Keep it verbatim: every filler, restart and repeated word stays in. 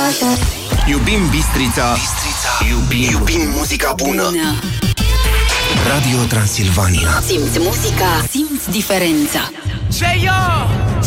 Iubim Bistrița, Bistrița. Iubim, iubim muzica bună. Radio Transilvania. Simți muzica, simți diferența. Ce yo!